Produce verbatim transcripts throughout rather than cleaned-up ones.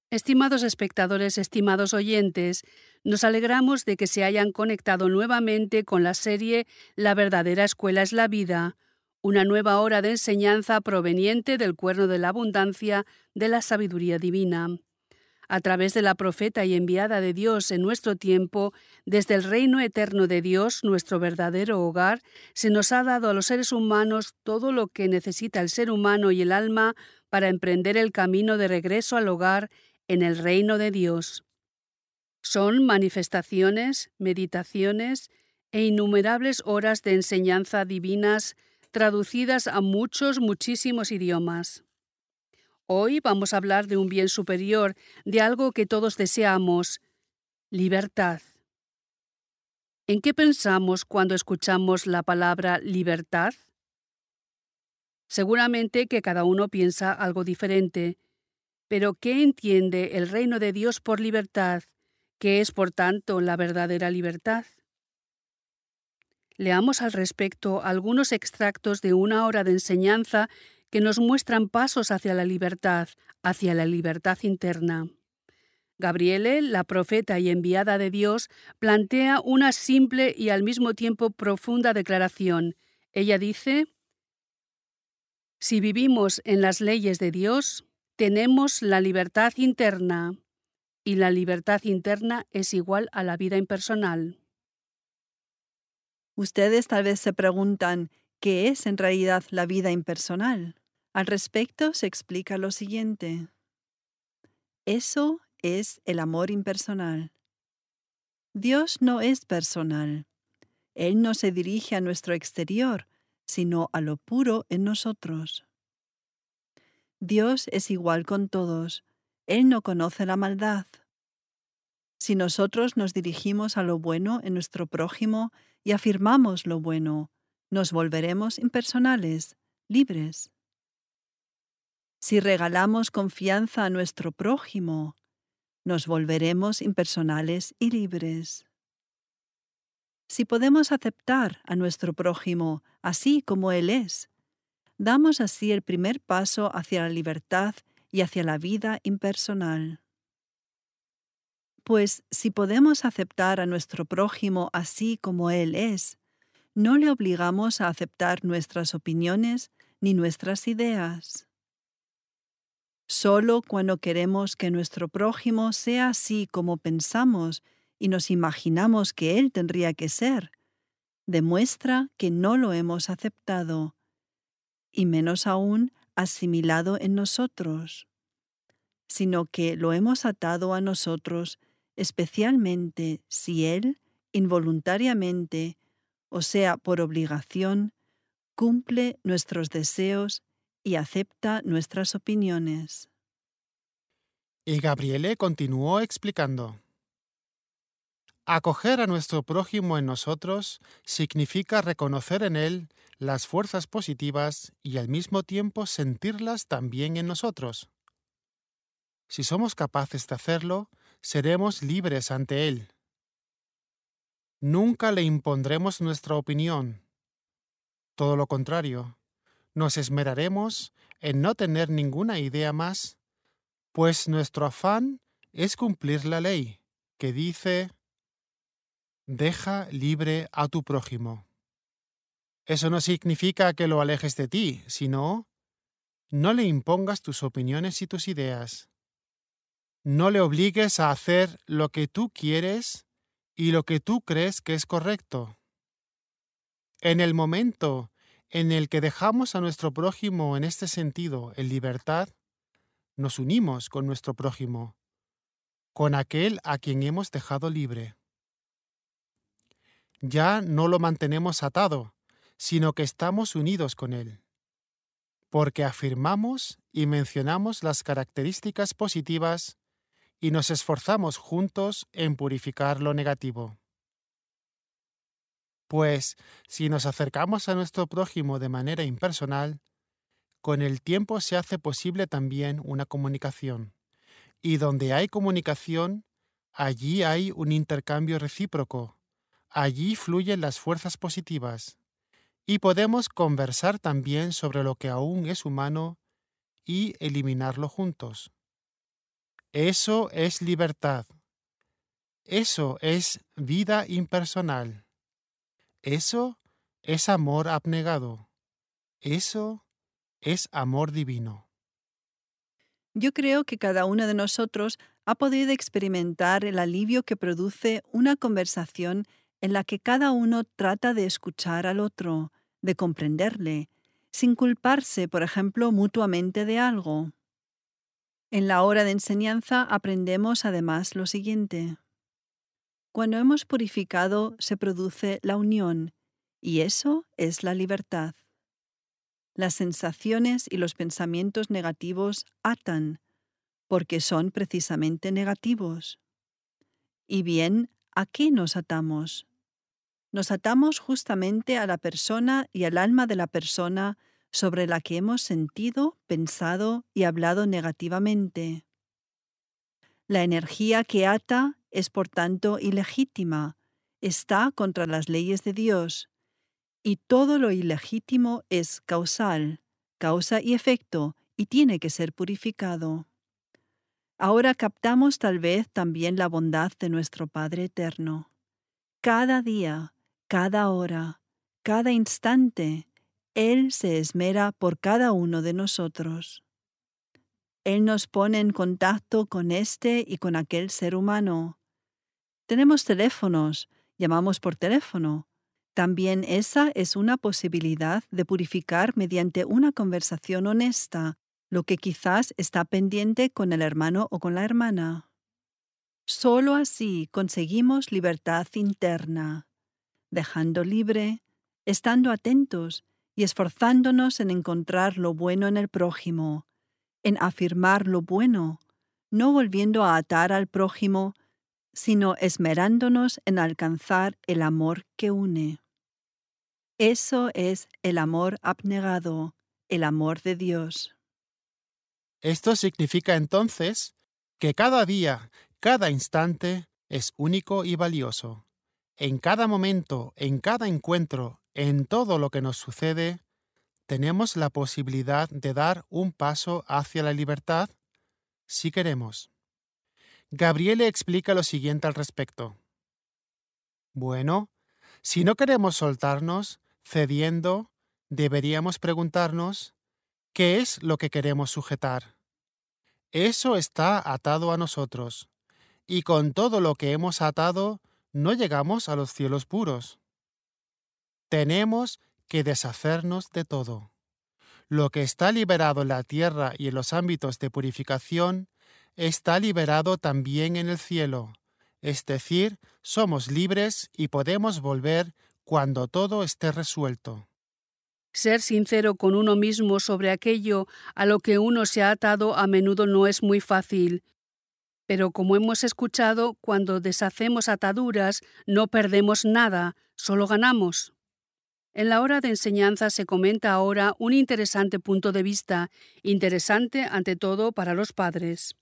Estimados espectadores, estimados oyentes, nos alegramos de que se hayan conectado nuevamente con la serie La verdadera escuela es la vida, una nueva hora de enseñanza proveniente del cuerno de la abundancia de la sabiduría divina. A través de la profeta y enviada de Dios en nuestro tiempo, desde el reino eterno de Dios, nuestro verdadero hogar, se nos ha dado a los seres humanos todo lo que necesita el ser humano y el alma para emprender el camino de regreso al hogar en el reino de Dios. Son manifestaciones, meditaciones e innumerables horas de enseñanza divinas traducidas a muchos, muchísimos idiomas. Hoy vamos a hablar de un bien superior, de algo que todos deseamos: libertad. ¿En qué pensamos cuando escuchamos la palabra libertad? Seguramente que cada uno piensa algo diferente, pero ¿qué entiende el reino de Dios por libertad? ¿Qué es, por tanto, la verdadera libertad? Leamos al respecto algunos extractos de una hora de enseñanza que nos muestran pasos hacia la libertad, hacia la libertad interna. Gabriele, la profeta y enviada de Dios, plantea una simple y al mismo tiempo profunda declaración. Ella dice: si vivimos en las leyes de Dios, tenemos la libertad interna, y la libertad interna es igual a la vida impersonal. Ustedes tal vez se preguntan, ¿qué es en realidad la vida impersonal? Al respecto se explica lo siguiente. Eso es el amor impersonal. Dios no es personal. Él no se dirige a nuestro exterior, sino a lo puro en nosotros. Dios es igual con todos. Él no conoce la maldad. Si nosotros nos dirigimos a lo bueno en nuestro prójimo y afirmamos lo bueno, nos volveremos impersonales, libres. Si regalamos confianza a nuestro prójimo, nos volveremos impersonales y libres. Si podemos aceptar a nuestro prójimo así como él es, damos así el primer paso hacia la libertad y hacia la vida impersonal. Pues si podemos aceptar a nuestro prójimo así como él es, no le obligamos a aceptar nuestras opiniones ni nuestras ideas. Solo cuando queremos que nuestro prójimo sea así como pensamos y nos imaginamos que él tendría que ser, demuestra que no lo hemos aceptado, y menos aún asimilado en nosotros, sino que lo hemos atado a nosotros, especialmente si él, involuntariamente, o sea, por obligación, cumple nuestros deseos y acepta nuestras opiniones. Y Gabriele continuó explicando. Acoger a nuestro prójimo en nosotros significa reconocer en él las fuerzas positivas y al mismo tiempo sentirlas también en nosotros. Si somos capaces de hacerlo, seremos libres ante él. Nunca le impondremos nuestra opinión. Todo lo contrario, nos esmeraremos en no tener ninguna idea más, pues nuestro afán es cumplir la ley, que dice: deja libre a tu prójimo. Eso no significa que lo alejes de ti, sino no le impongas tus opiniones y tus ideas. No le obligues a hacer lo que tú quieres y lo que tú crees que es correcto. En el momento en el que dejamos a nuestro prójimo en este sentido en libertad, nos unimos con nuestro prójimo, con aquel a quien hemos dejado libre. Ya no lo mantenemos atado, sino que estamos unidos con él, porque afirmamos y mencionamos las características positivas y nos esforzamos juntos en purificar lo negativo. Pues, si nos acercamos a nuestro prójimo de manera impersonal, con el tiempo se hace posible también una comunicación. Y donde hay comunicación, allí hay un intercambio recíproco, allí fluyen las fuerzas positivas, y podemos conversar también sobre lo que aún es humano y eliminarlo juntos. Eso es libertad. Eso es vida impersonal. Eso es amor abnegado. Eso es amor divino. Yo creo que cada uno de nosotros ha podido experimentar el alivio que produce una conversación en la que cada uno trata de escuchar al otro, de comprenderle, sin culparse, por ejemplo, mutuamente de algo. En la hora de enseñanza aprendemos además lo siguiente. Cuando hemos purificado se produce la unión, y eso es la libertad. Las sensaciones y los pensamientos negativos atan, porque son precisamente negativos. Y bien, ¿a qué nos atamos? Nos atamos justamente a la persona y al alma de la persona sobre la que hemos sentido, pensado y hablado negativamente. La energía que ata es por tanto ilegítima, está contra las leyes de Dios, y todo lo ilegítimo es causal, causa y efecto, y tiene que ser purificado. Ahora captamos tal vez también la bondad de nuestro Padre Eterno. Cada día, cada hora, cada instante, Él se esmera por cada uno de nosotros. Él nos pone en contacto con este y con aquel ser humano. Tenemos teléfonos, llamamos por teléfono. También esa es una posibilidad de purificar mediante una conversación honesta, lo que quizás está pendiente con el hermano o con la hermana. Solo así conseguimos libertad interna, dejando libre, estando atentos y esforzándonos en encontrar lo bueno en el prójimo, en afirmar lo bueno, no volviendo a atar al prójimo, sino esmerándonos en alcanzar el amor que une. Eso es el amor abnegado, el amor de Dios. Esto significa entonces que cada día, cada instante es único y valioso. En cada momento, en cada encuentro, en todo lo que nos sucede, tenemos la posibilidad de dar un paso hacia la libertad si queremos. Gabriele explica lo siguiente al respecto. Bueno, si no queremos soltarnos, cediendo, deberíamos preguntarnos, ¿qué es lo que queremos sujetar? Eso está atado a nosotros, y con todo lo que hemos atado, no llegamos a los cielos puros. Tenemos que deshacernos de todo. Lo que está liberado en la tierra y en los ámbitos de purificación, está liberado también en el cielo. Es decir, somos libres y podemos volver cuando todo esté resuelto. Ser sincero con uno mismo sobre aquello a lo que uno se ha atado a menudo no es muy fácil. Pero como hemos escuchado, cuando deshacemos ataduras no perdemos nada, solo ganamos. En la hora de enseñanza se comenta ahora un interesante punto de vista, interesante ante todo para los padres.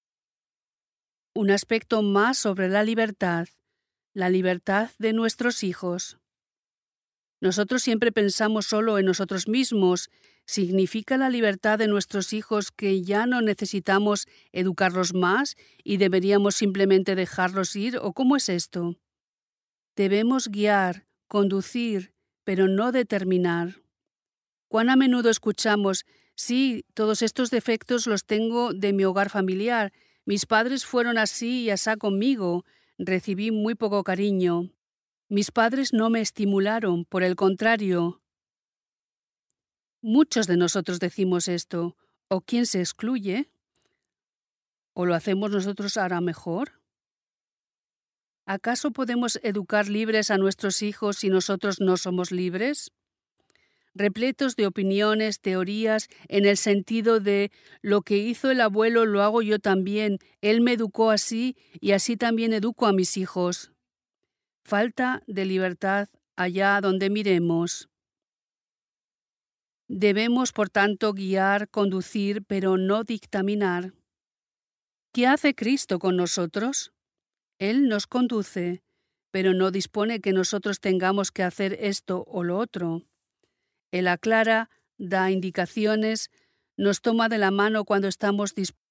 Un aspecto más sobre la libertad, la libertad de nuestros hijos. Nosotros siempre pensamos solo en nosotros mismos. ¿Significa la libertad de nuestros hijos que ya no necesitamos educarlos más y deberíamos simplemente dejarlos ir? ¿O cómo es esto? Debemos guiar, conducir, pero no determinar. ¿Cuán a menudo escuchamos, sí, todos estos defectos los tengo de mi hogar familiar, mis padres fueron así y asá conmigo, recibí muy poco cariño. Mis padres no me estimularon, por el contrario. Muchos de nosotros decimos esto, ¿o quién se excluye? ¿O lo hacemos nosotros ahora mejor? ¿Acaso podemos educar libres a nuestros hijos si nosotros no somos libres? Repletos de opiniones, teorías, en el sentido de lo que hizo el abuelo lo hago yo también, él me educó así y así también educo a mis hijos. Falta de libertad allá donde miremos. Debemos, por tanto, guiar, conducir, pero no dictaminar. ¿Qué hace Cristo con nosotros? Él nos conduce, pero no dispone que nosotros tengamos que hacer esto o lo otro. Él aclara, da indicaciones, nos toma de la mano cuando estamos dispuestos